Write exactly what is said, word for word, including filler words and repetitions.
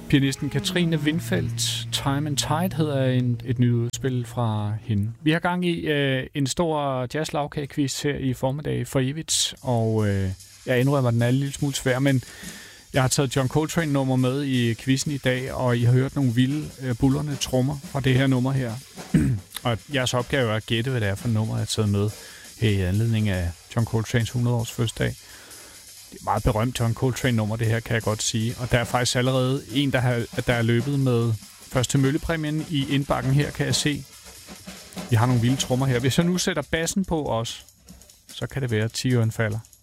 Pianisten Katrine Windfeldt, Time and Tide hedder en, et nyt udspil fra hende. Vi har gang i øh, en stor jazz-lavkage-quiz her i formiddag for evigt, og øh, jeg indrømmer, at den er en lille smule svær, men jeg har taget John Coltrane-nummer med i quizzen i dag, og I har hørt nogle vilde, øh, bullerne trommer fra det her nummer her. Og jeres opgave er at gætte, hvad det er for et nummer, jeg har taget med her i anledning af John Coltranes hundrede-års fødselsdag. Det er et meget berømt John Coltrane-nummer, det her, kan jeg godt sige. Og der er faktisk allerede en, der, har, der er løbet med først til møllepræmien i indbakken her, kan jeg se. Vi har nogle vilde trommer her. Hvis jeg nu sætter bassen på os, så kan det være, at tiøren falder.